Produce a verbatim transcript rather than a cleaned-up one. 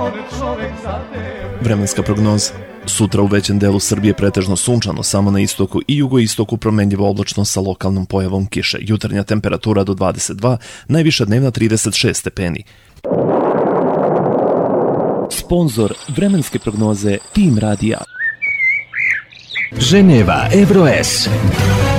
Vremenska prognoza. Sutra u većem delu Srbije pretežno sunčano, samo na istoku i jugoistoku promenljivo oblačno sa lokalnom pojavom kiše. Jutarnja temperatura do dvadeset dva, najviša dnevna trideset šest stepeni. Sponzor vremenske prognoze Tim Radija. Ženeva Evro S.